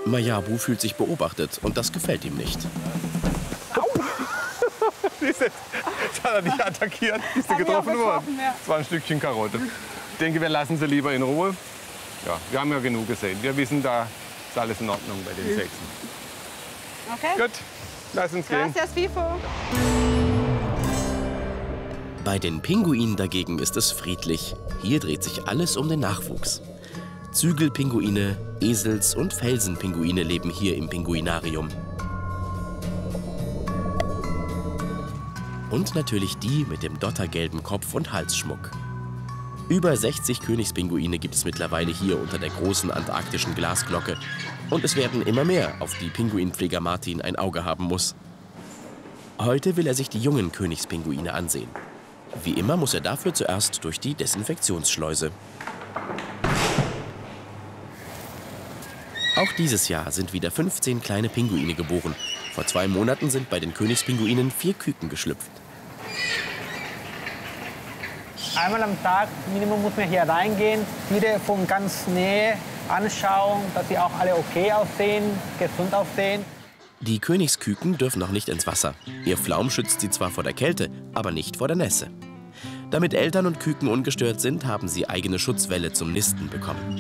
Mayabu fühlt sich beobachtet und das gefällt ihm nicht. Jetzt hat er dich attackiert. Bist du getroffen worden? Ja. Das war ein Stückchen Karotte. Ich denke, wir lassen sie lieber in Ruhe. Ja, wir haben ja genug gesehen. Wir wissen, da ist alles in Ordnung bei den Sechsen. Okay. Gut, lass uns gehen. Gracias, Fifo. Bei den Pinguinen dagegen ist es friedlich. Hier dreht sich alles um den Nachwuchs. Zügelpinguine, Esels- und Felsenpinguine leben hier im Pinguinarium. Und natürlich die mit dem dottergelben Kopf- und Halsschmuck. Über 60 Königspinguine gibt es mittlerweile hier unter der großen antarktischen Glasglocke. Und es werden immer mehr, auf die Pinguinpfleger Martin ein Auge haben muss. Heute will er sich die jungen Königspinguine ansehen. Wie immer muss er dafür zuerst durch die Desinfektionsschleuse. Auch dieses Jahr sind wieder 15 kleine Pinguine geboren. Vor 2 Monaten sind bei den Königspinguinen 4 Küken geschlüpft. Einmal am Tag Minimum muss man hier reingehen, jede von ganz Nähe anschauen, dass sie auch alle okay aussehen, gesund aussehen. Die Königsküken dürfen noch nicht ins Wasser. Ihr Flaum schützt sie zwar vor der Kälte, aber nicht vor der Nässe. Damit Eltern und Küken ungestört sind, haben sie eigene Schutzwälle zum Nisten bekommen.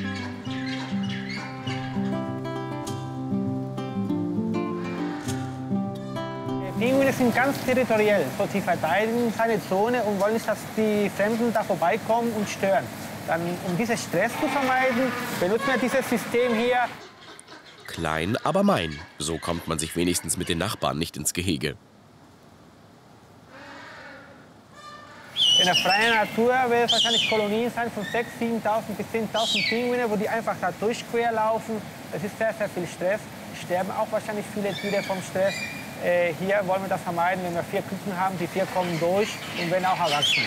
Pinguine sind ganz territoriell. So, sie verteidigen seine Zone und wollen nicht, dass die Fremden da vorbeikommen und stören. Dann, um diesen Stress zu vermeiden, benutzen wir dieses System hier. Klein, aber mein. So kommt man sich wenigstens mit den Nachbarn nicht ins Gehege. In der freien Natur werden es wahrscheinlich Kolonien sein von 6.000, 7.000 bis 10.000 Pinguine, wo die einfach da durchquer laufen. Das ist sehr, sehr viel Stress. Es sterben auch wahrscheinlich viele Tiere vom Stress. Hier wollen wir das vermeiden, wenn wir 4 Küken haben, die 4 kommen durch und werden auch erwachsen.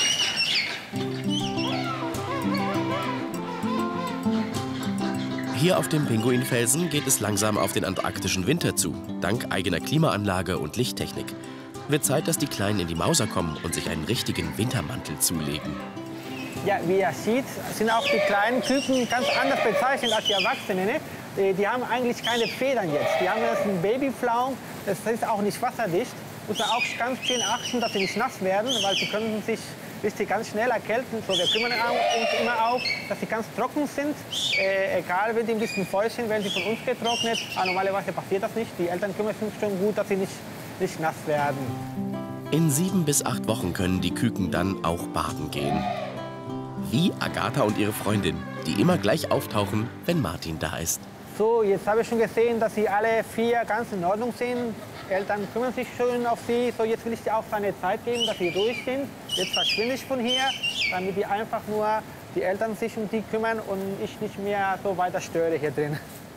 Hier auf dem Pinguinfelsen geht es langsam auf den antarktischen Winter zu, dank eigener Klimaanlage und Lichttechnik. Wird Zeit, dass die Kleinen in die Mauser kommen und sich einen richtigen Wintermantel zulegen. Ja, wie ihr seht, sind auch die kleinen Küken ganz anders bezeichnet als die Erwachsenen. Ne? Die haben eigentlich keine Federn jetzt. Die haben jetzt einen Babyflaum, das ist auch nicht wasserdicht. Muss man auch ganz schön achten, dass sie nicht nass werden, weil sie können sich ganz schnell erkälten. So, wir kümmern uns immer auch, dass sie ganz trocken sind. Egal, wenn die ein bisschen feucht sind, werden sie von uns getrocknet. Aber normalerweise passiert das nicht. Die Eltern kümmern sich schon gut, dass sie nicht nass werden. In 7 bis 8 Wochen können die Küken dann auch baden gehen. Wie Agatha und ihre Freundin, die immer gleich auftauchen, wenn Martin da ist. So, jetzt habe ich schon gesehen, dass sie alle 4 ganz in Ordnung sind. Eltern kümmern sich schön auf sie. So, jetzt will ich dir auch eine Zeit geben, dass sie ruhig sind. Jetzt verschwinde ich von hier, damit die einfach nur die Eltern sich um die kümmern und ich nicht mehr so weiter störe hier drin.